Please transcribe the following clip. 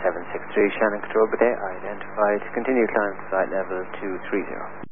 763 Shannon Control Bay, identified. Continue climb to flight level 230.